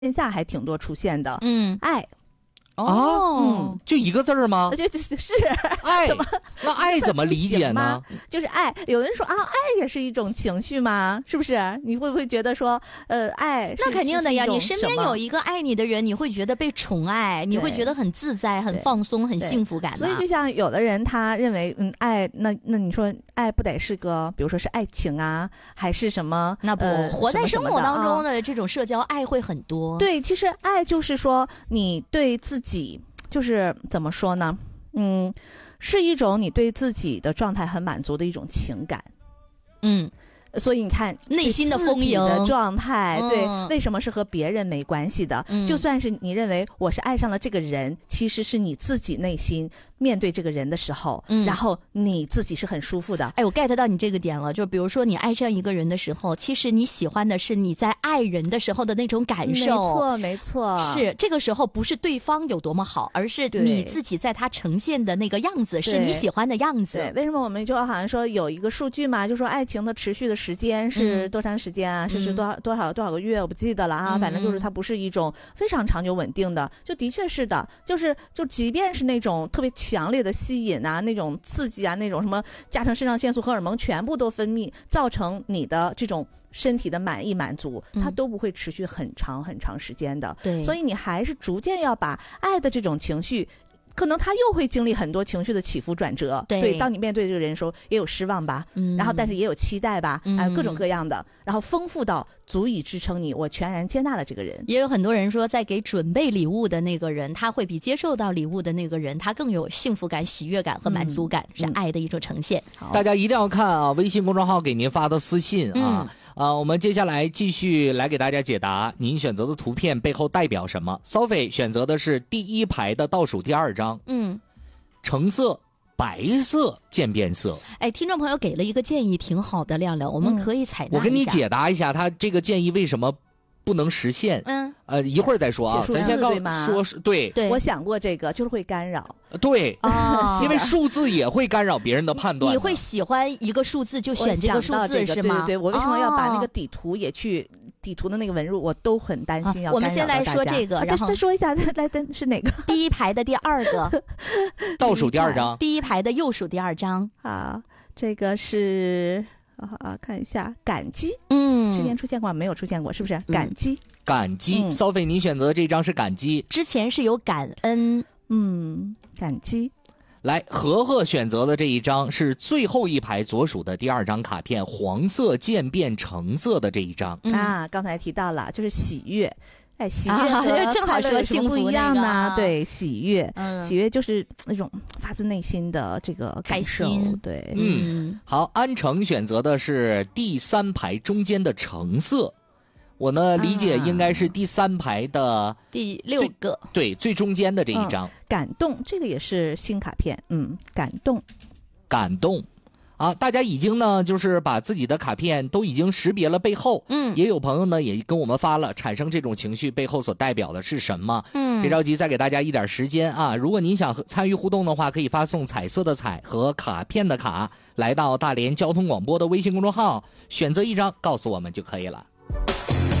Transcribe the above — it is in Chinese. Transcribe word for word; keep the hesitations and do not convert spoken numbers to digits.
线下还挺多出现的。 嗯， 爱。 哦， 嗯， 就一个字儿吗？ 就是爱， 怎么那爱怎么理解呢？ 就是爱，有的人说啊，爱也是一种情绪吗？是不是？你会不会觉得说，呃，爱那肯定的呀，你身边有一个爱你的人，你会觉得被宠爱，你会觉得很自在、很放松、很幸福感。 所以就像有的人他认为，嗯，爱，那那你说爱不得是个，比如说是爱情啊，还是什么？ 那不， 呃、 活在生活当中的的这种社交爱会很多。 对，其实爱就是说你对自己。就是怎么说呢？嗯，是一种你对自己的状态很满足的一种情感。 嗯， 所以你看内心的丰盈的状态， 嗯、 对，为什么是和别人没关系的？ 嗯、 就算是你认为我是爱上了这个人，其实是你自己内心面对这个人的时候， 嗯、 然后你自己是很舒服的。 哎，我 get 到你这个点了，就比如说你爱上一个人的时候，其实你喜欢的是你在爱人的时候的那种感受。 没错，没错， 是这个时候不是对方有多么好，而是你自己在他呈现的那个样子是你喜欢的样子。 对，为什么我们就好像说有一个数据嘛，就说爱情的持续的时间是多长时间啊？嗯、是是多少多少多少个月？我不记得了啊，嗯、反正就是它不是一种非常长久稳定的，就的确是的，就是就即便是那种特别强烈的吸引啊，那种刺激啊，那种什么加成肾上腺素、荷尔蒙全部都分泌，造成你的这种身体的满意满足，它都不会持续很长很长时间的。 对， 所以你还是逐渐要把爱的这种情绪。可能他又会经历很多情绪的起伏转折， 对， 对，当你面对这个人的时候，也有失望吧，嗯，然后但是也有期待吧，还、嗯、有各种各样的，然后丰富到足以支撑你，我全然接纳了这个人。 也有很多人说，在给准备礼物的那个人，他会比接受到礼物的那个人，他更有幸福感、喜悦感和满足感，嗯、是爱的一种呈现。 嗯、大家一定要看啊，微信公众号给您发的私信啊。嗯啊，我们接下来继续来给大家解答您选择的图片背后代表什么。Sophie 选择的是第一排的倒数第二张， 嗯， 橙色、白色渐变色。 哎，听众朋友给了一个建议，挺好的，亮亮，我们可以采纳一下。 我跟你解答一下，他这个建议为什么不能实现？ 嗯， 呃，一会儿再说啊，咱先告说是对对，我想过这个，就是会干扰。 对啊， 因为数字也会干扰别人的判断。 你会喜欢一个数字就选这个数字、 这个、 是吗？ 对对对，我为什么要把那个底图也去？哦底图的那个纹路我都很担心要干扰到大家、啊、 我们先来说这个，然后再说一下，来是哪个？ 第一排的第二个， 倒数第二张， 第一排的右数第二张。 好，这个是啊，看一下感激， 嗯， 之前出现过没有出现过？是不是感激？ 嗯、感激， 嗯、 Sophie 您选择的这张是感激， 之前是有感恩， 嗯，感激。 来，何何选择的这一张是最后一排左数的第二张卡片，黄色渐变橙色的这一张、 嗯、啊，刚才提到了，就是喜悦。哎，喜悦和正好说幸福不一样呢、 那个， 对，喜悦， 嗯， 喜悦就是那种发自内心的这个开心， 对， 嗯，好，安城选择的是第三排中间的橙色。我呢理解应该是第三排的第六个， 对，最中间的这一张、 嗯、感动，这个也是新卡片，嗯，感动， 感动，啊，大家已经呢就是把自己的卡片都已经识别了背后， 嗯， 也有朋友呢也跟我们发了产生这种情绪背后所代表的是什么， 嗯， 别着急，再给大家一点时间啊，如果您想参与互动的话，可以发送彩色的彩和卡片的卡来到大连交通广播的微信公众号，选择一张告诉我们就可以了。